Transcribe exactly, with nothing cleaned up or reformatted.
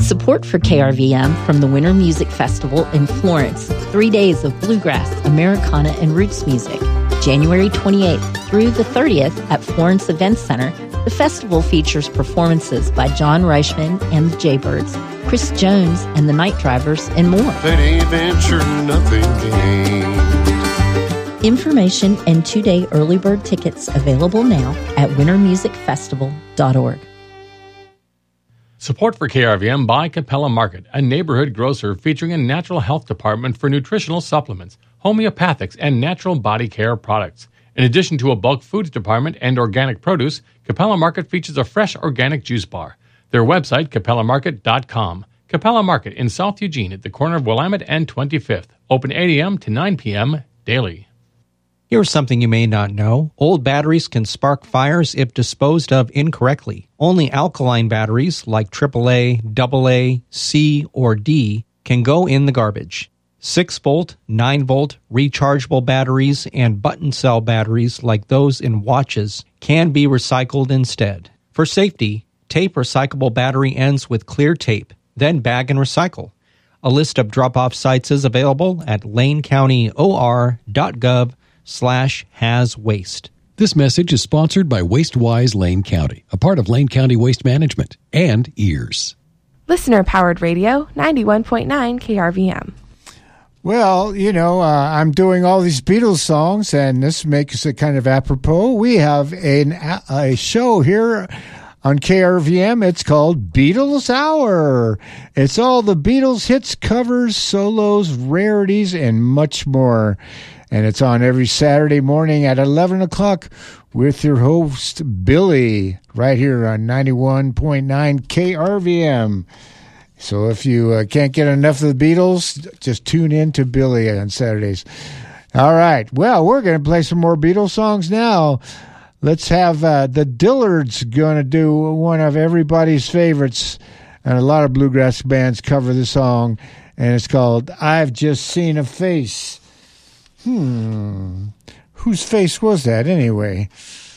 Support for K R V M from the Winter Music Festival in Florence. Three days of bluegrass, Americana, and roots music. January twenty-eighth through the thirtieth at Florence Events Center. The festival features performances by John Reichman and the Jaybirds, Chris Jones and the Night Drivers, and more. That ain't venture, nothing gained. Information and two-day early bird tickets available now at winter music festival dot org. Support for K R V M by Capella Market, a neighborhood grocer featuring a natural health department for nutritional supplements, homeopathics, and natural body care products. In addition to a bulk foods department and organic produce, Capella Market features a fresh organic juice bar. Their website, capella market dot com. Capella Market in South Eugene at the corner of Willamette and twenty-fifth. Open eight a.m. to nine p.m. daily. Here's something you may not know. Old batteries can spark fires if disposed of incorrectly. Only alkaline batteries like triple A, double A, C, or D can go in the garbage. six volt, nine volt, rechargeable batteries, and button cell batteries like those in watches can be recycled instead. For safety, tape recyclable battery ends with clear tape, then bag and recycle. A list of drop-off sites is available at lane county o r dot gov slash has waste. This message is sponsored by WasteWise Lane County, a part of Lane County Waste Management, and Ears. Listener-powered radio, ninety-one point nine K R V M. Well, you know, uh, I'm doing all these Beatles songs, and this makes it kind of apropos. We have an, a show here on K R V M. It's called Beatles Hour. It's all the Beatles hits, covers, solos, rarities, and much more. And it's on every Saturday morning at eleven o'clock with your host, Billy, right here on ninety-one point nine K R V M. So if you uh, can't get enough of the Beatles, just tune in to Billy on Saturdays. All right. Well, we're going to play some more Beatles songs now. Let's have uh, the Dillards going to do one of everybody's favorites. And a lot of bluegrass bands cover the song. And it's called I've Just Seen a Face. Hmm. Whose face was that anyway?